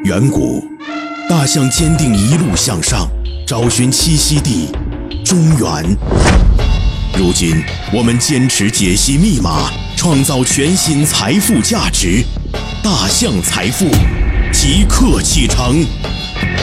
远古，大象坚定一路向上，找寻栖息地中原。如今，我们坚持解析密码，创造全新财富价值。大象财富即刻启程。